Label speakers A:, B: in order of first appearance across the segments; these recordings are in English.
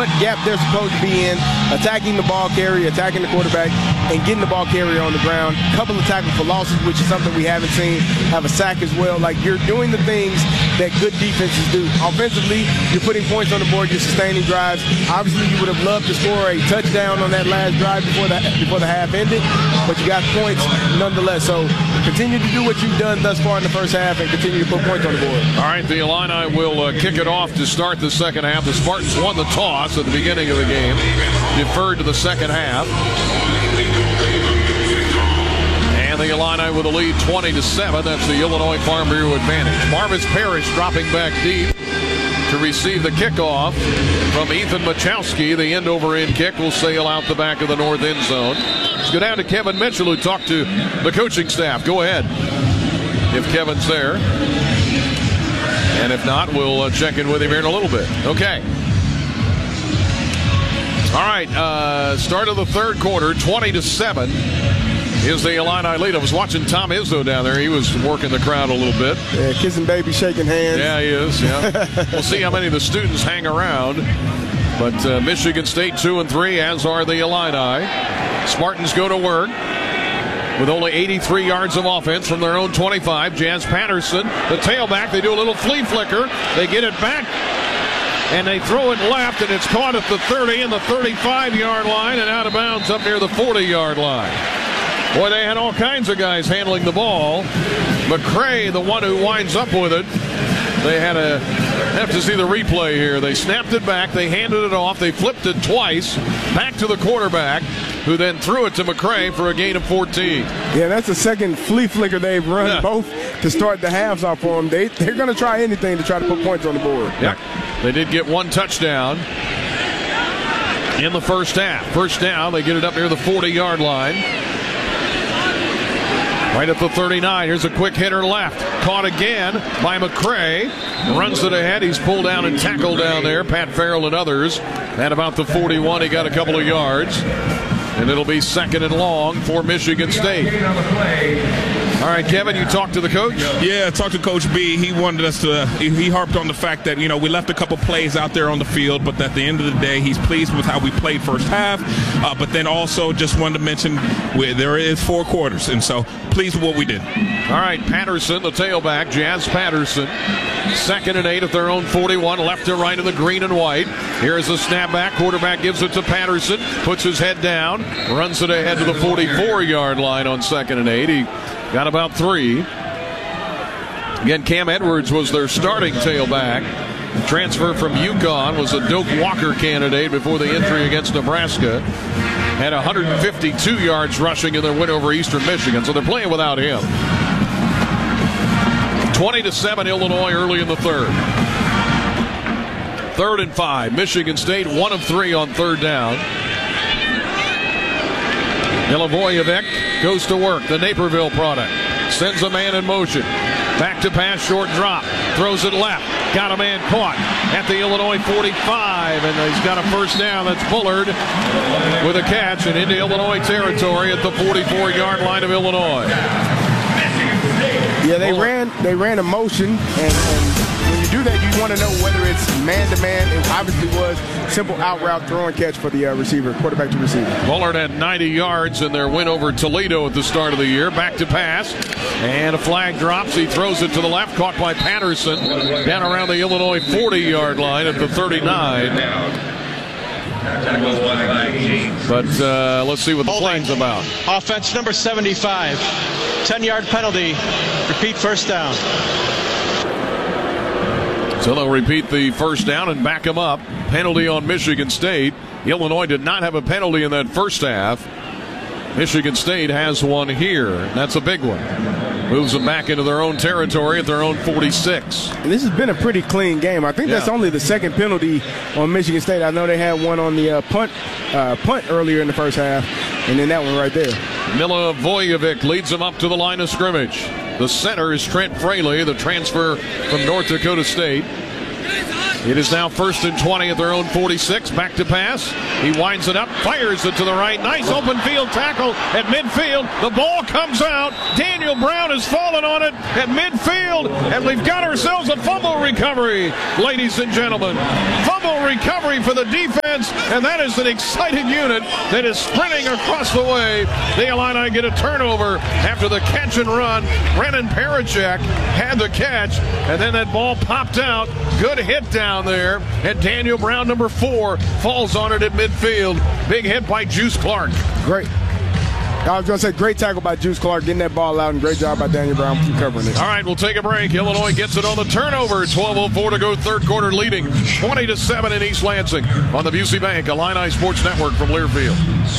A: what gap they're supposed to be in, attacking the ball carrier, attacking the quarterback, and getting the ball carrier on the ground. A couple of tackles for losses, which is something we haven't seen. Have a sack as well. Like, you're doing the things that good defenses do. Offensively, you're putting points on the board, you're sustaining drives. Obviously, you would have loved to score a touchdown on that last drive before the half ended, but you got points nonetheless. So continue to do what you've done thus far in the first half and continue to put points on the board.
B: All right, the Illini will kick it off to start the second half. The Spartans won the toss at the beginning of the game, deferred to the second half. And the Illini with a lead 20-7. That's the Illinois Farm Bureau advantage. Marvis Parrish dropping back deep to receive the kickoff from Ethan Machowski. The end-over-end kick will sail out the back of the north end zone. Let's go down to Kevin Mitchell, who talked to the coaching staff. Go ahead, if Kevin's there. And if not, we'll check in with him here in a little bit. Okay. All right, start of the third quarter, 20-7. Is the Illini lead. I was watching Tom Izzo down there. He was working the crowd a little bit.
A: Yeah, kissing baby, shaking hands.
B: Yeah, he is. Yeah. We'll see how many of the students hang around. But Michigan State 2-3, as are the Illini. Spartans go to work with only 83 yards of offense from their own 25. Jazz Patterson, the tailback, they do a little flea flicker. They get it back, and they throw it left, and it's caught at the 30 and the 35-yard line and out of bounds up near the 40-yard line. Boy, they had all kinds of guys handling the ball. McCray, the one who winds up with it. They have to see the replay here. They snapped it back. They handed it off. They flipped it twice back to the quarterback, who then threw it to McCray for a gain of 14.
A: Yeah, that's the second flea flicker they've run, both to start the halves off for them. They're going to try anything to try to put points on the board.
B: Yeah, they did get one touchdown in the first half. First down, they get it up near the 40-yard line. Right at the 39. Here's a quick hitter left. Caught again by McCray. Runs it ahead. He's pulled down and tackled down there. Pat Farrell and others. At about the 41, he got a couple of yards. And it'll be second and long for Michigan State. All right, Kevin, you talked to the coach?
C: Yeah, I talked to Coach B. He wanted us to, he harped on the fact that, we left a couple plays out there on the field, but at the end of the day, he's pleased with how we played first half. But then also just wanted to mention there is 4 quarters, and so pleased with what we did.
B: All right, Patterson, the tailback, Jazz Patterson. 2nd and 8 at their own 41, left to right of the green and white. Here's the snapback. Quarterback gives it to Patterson, puts his head down, runs it ahead to the 44-yard line on 2nd and 8. He got about 3. Again, Cam Edwards was their starting tailback. The transfer from UConn, was a Doak Walker candidate before the injury against Nebraska. Had 152 yards rushing in their win over Eastern Michigan, so they're playing without him. 20-7 Illinois early in the third. 3rd and 5. Michigan State 1 of 3 on third down. Milivojevic goes to work, the Naperville product. Sends a man in motion. Back to pass, short drop. Throws it left. Got a man caught at the Illinois 45, and he's got a first down. That's Bullard with a catch and into Illinois territory at the 44-yard line of Illinois.
A: Yeah, they ran a motion, and when you do that, you want to know whether it's man-to-man. It obviously was simple out-route throw and catch for the receiver, quarterback to receiver.
B: Bullard had 90 yards in their win over Toledo at the start of the year. Back to pass, and a flag drops. He throws it to the left, caught by Patterson, down around the Illinois 40-yard line at the 39. But let's see what the flag's about.
D: Offense number 75. 10-yard penalty. Repeat first down.
B: So they'll repeat the first down and back him up. Penalty on Michigan State. Illinois did not have a penalty in that first half. Michigan State has one here. That's a big one. Moves them back into their own territory at their own 46.
A: And this has been a pretty clean game. I think that's only the second penalty on Michigan State. I know they had one on the punt earlier in the first half, and then that one right there.
B: Milivojevic leads them up to the line of scrimmage. The center is Trent Fraley, the transfer from North Dakota State. It is now 1st and 20 at their own 46. Back to pass. He winds it up, fires it to the right. Nice open field tackle at midfield. The ball comes out. Daniel Brown has fallen on it at midfield, and we've got ourselves a fumble recovery, ladies and gentlemen. Fumble Fumble recovery for the defense, and that is an excited unit that is sprinting across the way. The Illini get a turnover after the catch and run. Brennan Parachak had the catch, and then that ball popped out. Good hit down there, and Daniel Brown, number 4, falls on it at midfield. Big hit by Juice Clark.
A: Great. I was going to say, great tackle by Juice Clark, getting that ball out, and great job by Daniel Brown recovering it.
B: All right, we'll take a break. Illinois gets it on the turnover. 12:04 to go, third quarter, leading 20-7 in East Lansing on the Busey Bank Illini Sports Network from Learfield.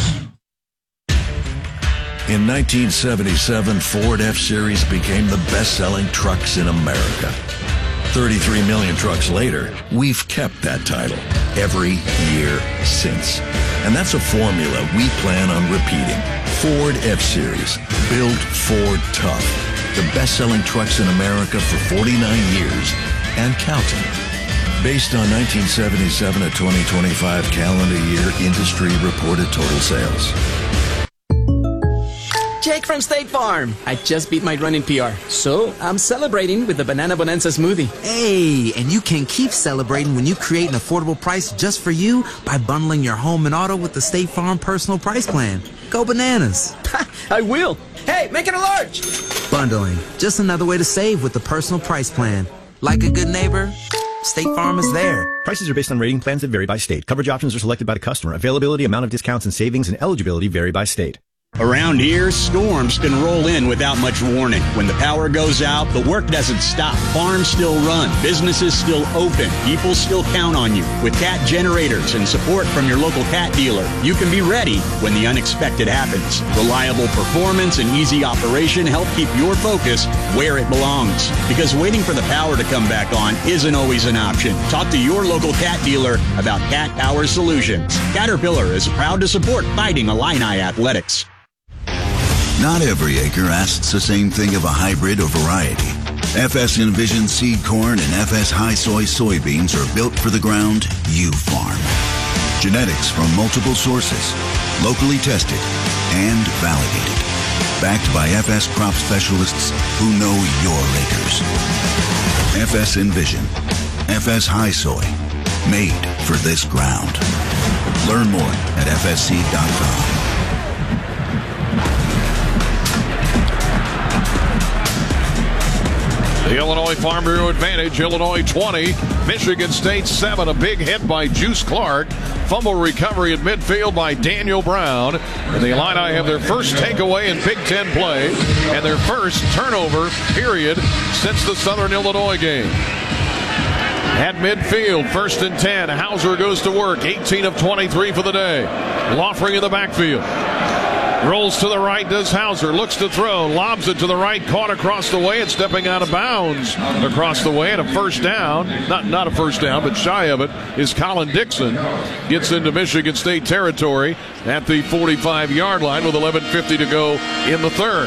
E: In 1977, Ford F-Series became the best-selling trucks in America. 33 million trucks later, we've kept that title every year since. And that's a formula we plan on repeating. Ford F-Series, built Ford tough. The best-selling trucks in America for 49 years and counting. Based on 1977 to 2025 calendar year industry reported total sales.
F: Jake from State Farm. I just beat my running PR, so I'm celebrating with the Banana Bonanza smoothie.
G: Hey, and you can keep celebrating when you create an affordable price just for you by bundling your home and auto with the State Farm Personal Price Plan. Go bananas.
F: I will. Hey, make it a large.
G: Bundling, just another way to save with the Personal Price Plan. Like a good neighbor, State Farm is there.
H: Prices are based on rating plans that vary by state. Coverage options are selected by the customer. Availability, amount of discounts and savings, and eligibility vary by state.
I: Around here, storms can roll in without much warning. When the power goes out, the work doesn't stop. Farms still run. Businesses still open. People still count on you. With Cat generators and support from your local Cat dealer, you can be ready when the unexpected happens. Reliable performance and easy operation help keep your focus where it belongs. Because waiting for the power to come back on isn't always an option. Talk to your local Cat dealer about Cat Power Solutions. Caterpillar is proud to support Fighting Illini Athletics.
J: Not every acre asks the same thing of a hybrid or variety. FS Envision seed corn and FS High Soy soybeans are built for the ground you farm. Genetics from multiple sources, locally tested and validated. Backed by FS crop specialists who know your acres. FS Envision, FS High Soy, made for this ground. Learn more at fsseed.com.
B: The Illinois Farm Bureau advantage, Illinois 20, Michigan State 7. A big hit by Juice Clark. Fumble recovery at midfield by Daniel Brown. And the Illini have their first takeaway in Big Ten play and their first turnover, period, since the Southern Illinois game. At midfield, 1st and 10. Hauser goes to work, 18 of 23 for the day. Loffring in the backfield. Rolls to the right, does Hauser, looks to throw, lobs it to the right, caught across the way, and stepping out of bounds across the way, and a first down, not a first down, but shy of it, is Colin Dixon. Gets into Michigan State territory at the 45-yard line with 11:50 to go in the third.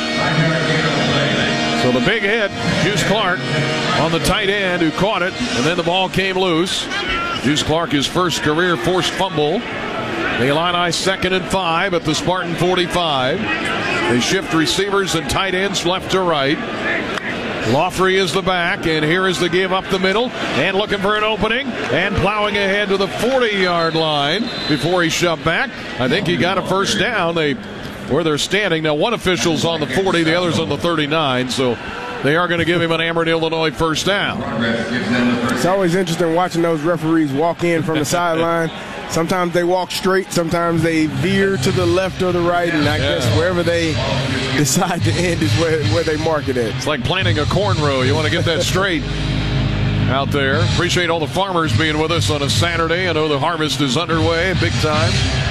B: So the big hit, Juice Clark on the tight end who caught it, and then the ball came loose. Juice Clark, his first career forced fumble. The Illini 2nd and 5 at the Spartan 45. They shift receivers and tight ends left to right. Loffrey is the back, and here is the give up the middle, and looking for an opening, and plowing ahead to the 40-yard line before he shoved back. I think he got a first down. Where they're standing now, one official's on the 40, the other's on the 39, so they are going to give him an Ameren, Illinois first down.
A: It's always interesting watching those referees walk in from the sideline. Sometimes they walk straight, sometimes they veer to the left or the right, and I guess wherever they decide to end is where they mark it at.
B: It's like planting a corn row. You want to get that straight out there. Appreciate all the farmers being with us on a Saturday. I know the harvest is underway, big time.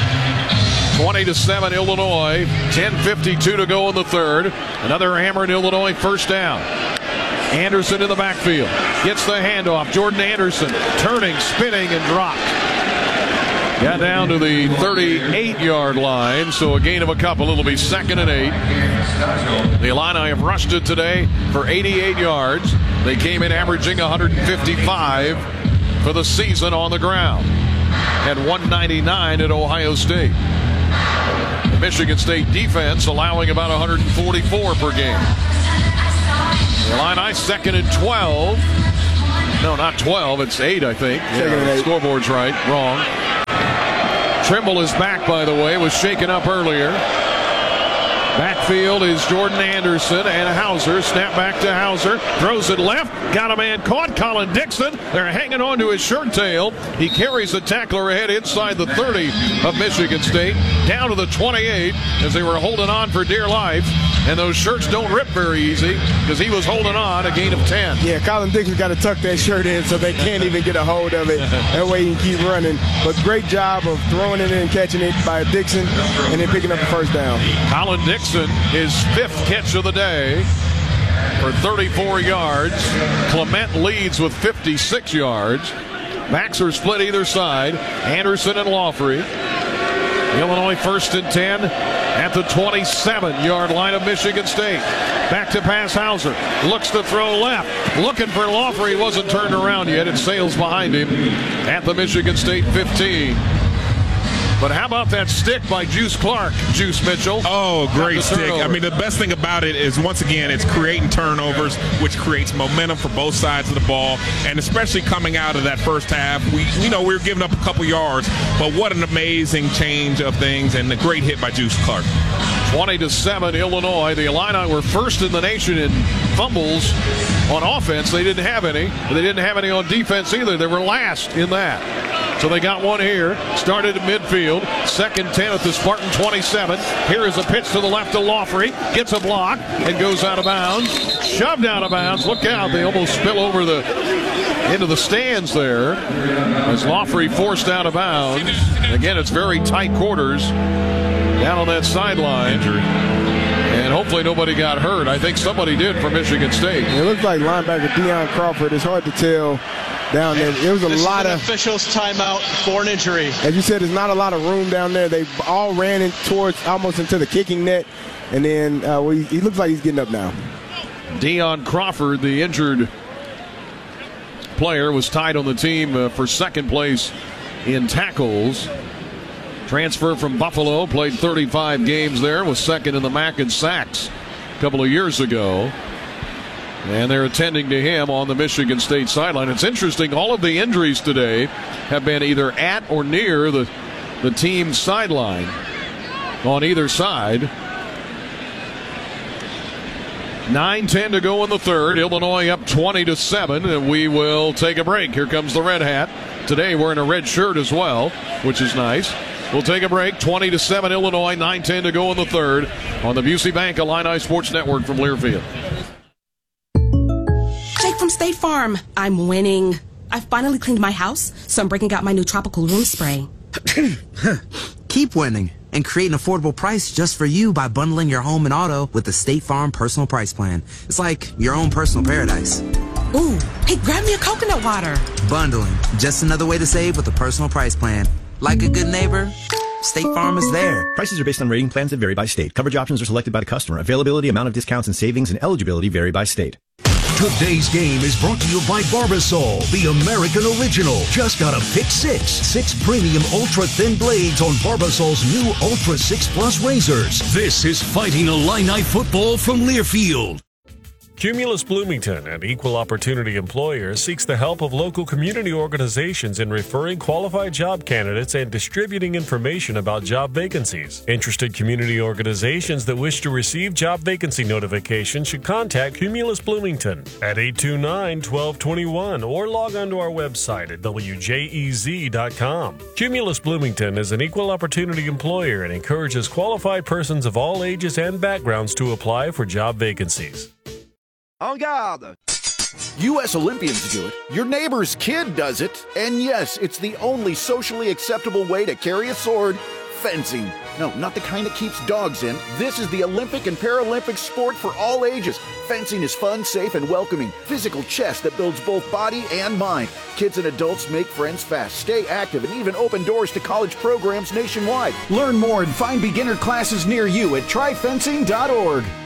B: 20-7 Illinois, 10:52 to go in the third. Another Ameren, Illinois first down. Anderson in the backfield, gets the handoff. Jordan Anderson turning, spinning, and dropped. Got down to the 38-yard line, so a gain of a couple. It'll be 2nd and 8. The Illini have rushed it today for 88 yards. They came in averaging 155 for the season on the ground. Had 199 at Ohio State. The Michigan State defense allowing about 144 per game. The Illini 2nd and 12. No, not 12. It's 8, I think.
A: Second and 8.
B: Scoreboard's right. Wrong. Trimble is back, by the way. Was shaken up earlier. Backfield is Jordan Anderson and Hauser. Snap back to Hauser. Throws it left. Got a man caught. Colin Dixon. They're hanging on to his shirt tail. He carries the tackler ahead inside the 30 of Michigan State. Down to the 28 as they were holding on for dear life. And those shirts don't rip very easy because he was holding on, a gain of 10.
A: Yeah, Colin Dixon's got to tuck that shirt in so they can't even get a hold of it. That way he can keep running. But great job of throwing it in and catching it by Dixon and then picking up the first down.
B: Colin Dixon, his 5th catch of the day for 34 yards. Clement leads with 56 yards. Backs are split either side. Anderson and Lawfrey. Illinois 1st and 10 at the 27-yard line of Michigan State. Back to pass Hauser. Looks to throw left. Looking for Lawfrey. Wasn't turned around yet. It sails behind him at the Michigan State 15. But how about that stick by Juice Clark, Juice Mitchell?
C: Oh, great stick. I mean, the best thing about it is, once again, it's creating turnovers, which creates momentum for both sides of the ball. And especially coming out of that first half, we were giving up a couple yards, but what an amazing change of things, and a great hit by Juice Clark.
B: 20-7 Illinois. The Illini were first in the nation in fumbles on offense. They didn't have any. They didn't have any on defense either. They were last in that. So they got one here. Started at midfield. 2nd 10 at the Spartan 27. Here is a pitch to the left to Lawfrey. Gets a block and goes out of bounds. Shoved out of bounds. Look out. They almost spill over into the stands there as Lawfrey forced out of bounds. Again, it's very tight quarters down on that sideline. And hopefully nobody got hurt. I think somebody did for Michigan State.
A: It looks like linebacker Deion Crawford. It's hard to tell down there. There was a lot of
D: officials timeout for an injury.
A: As you said, there's not a lot of room down there. They all ran in towards almost into the kicking net. And then he looks like he's getting up now.
B: Deion Crawford, the injured player, was tied on the team for 2nd place in tackles. Transfer from Buffalo, played 35 games there, was 2nd in the MAC in sacks a couple of years ago. And they're attending to him on the Michigan State sideline. It's interesting, all of the injuries today have been either at or near the team's sideline on either side. 9:10 to go in the 3rd. Illinois up 20-7, and we will take a break. Here comes the red hat. Today we're in a red shirt as well, which is nice. We'll take a break. 20-7 Illinois, 9:10 to go in the 3rd on the Busey Bank Illini Sports Network from Learfield.
K: Jake from State Farm. I'm winning. I finally cleaned my house, so I'm breaking out my new tropical room spray.
G: Keep winning and create an affordable price just for you by bundling your home and auto with the State Farm Personal Price Plan. It's like your own personal paradise.
K: Ooh, hey, grab me a coconut water.
G: Bundling, just another way to save with a personal price plan. Like a good neighbor, State Farm is there.
H: Prices are based on rating plans that vary by state. Coverage options are selected by the customer. Availability, amount of discounts and savings, and eligibility vary by state.
L: Today's game is brought to you by Barbasol, the American original. Just got a pick 6. 6 premium ultra-thin blades on Barbasol's new Ultra 6 Plus razors. This is Fighting Illini football from Learfield.
M: Cumulus Bloomington, an equal opportunity employer, seeks the help of local community organizations in referring qualified job candidates and distributing information about job vacancies. Interested community organizations that wish to receive job vacancy notifications should contact Cumulus Bloomington at 829-1221 or log on to our website at wjez.com. Cumulus Bloomington is an equal opportunity employer and encourages qualified persons of all ages and backgrounds to apply for job vacancies.
N: En garde! U.S. Olympians do it, your neighbor's kid does it, and yes, it's the only socially acceptable way to carry a sword, fencing. No, not the kind that keeps dogs in. This is the Olympic and Paralympic sport for all ages. Fencing is fun, safe, and welcoming. Physical chess that builds both body and mind. Kids and adults make friends fast, stay active, and even open doors to college programs nationwide. Learn more and find beginner classes near you at tryfencing.org.